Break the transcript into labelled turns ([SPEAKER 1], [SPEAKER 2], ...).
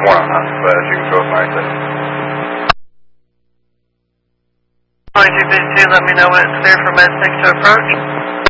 [SPEAKER 1] but you can go with my thing.
[SPEAKER 2] 2252, let me know when it's clear for Med 6 to approach.